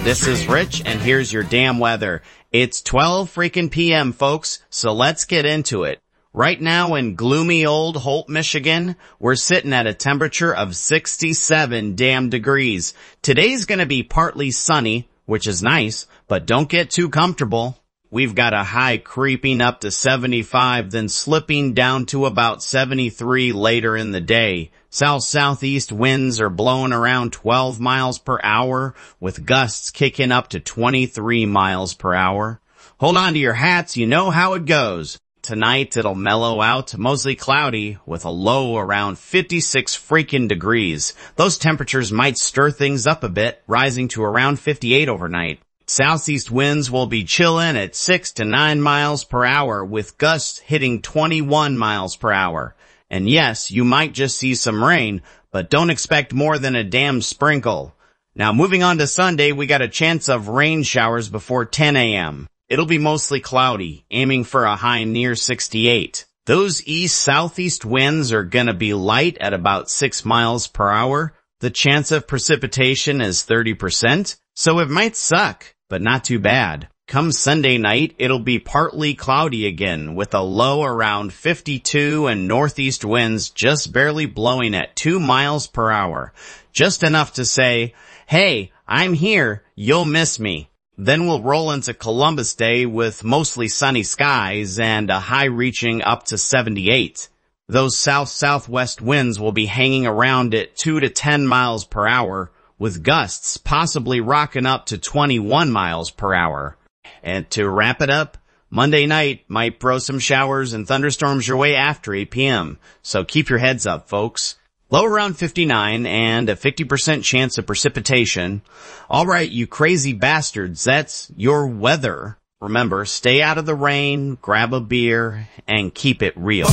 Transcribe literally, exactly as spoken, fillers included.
This is Rich, and here's your damn weather. It's twelve freaking p m, folks, so let's get into it. Right now in gloomy old Holt, Michigan, we're sitting at a temperature of sixty-seven damn degrees. Today's gonna be partly sunny, which is nice, but don't get too comfortable. We've got a high creeping up to seventy-five, then slipping down to about seventy-three later in the day. South-southeast winds are blowing around twelve miles per hour, with gusts kicking up to twenty-three miles per hour. Hold on to your hats, you know how it goes. Tonight it'll mellow out to mostly cloudy, with a low around fifty-six freaking degrees. Those temperatures might stir things up a bit, rising to around fifty-eight overnight. Southeast winds will be chillin' at six to nine miles per hour, with gusts hitting twenty-one miles per hour. And yes, you might just see some rain, but don't expect more than a damn sprinkle. Now moving on to Sunday, we got a chance of rain showers before ten a m It'll be mostly cloudy, aiming for a high near sixty-eight. Those east-southeast winds are gonna be light at about six miles per hour. The chance of precipitation is thirty percent, so it might suck, but not too bad. Come Sunday night, it'll be partly cloudy again, with a low around fifty-two and northeast winds just barely blowing at two miles per hour. Just enough to say, hey, I'm here, you'll miss me. Then we'll roll into Columbus Day with mostly sunny skies and a high reaching up to seventy-eight. Those south-southwest winds will be hanging around at two to ten miles per hour, with gusts possibly rocking up to twenty-one miles per hour. And to wrap it up, Monday night might throw some showers and thunderstorms your way after eight p m, so keep your heads up, folks. Low around fifty-nine and a fifty percent chance of precipitation. All right, you crazy bastards, that's your weather. Remember, stay out of the rain, grab a beer, and keep it real.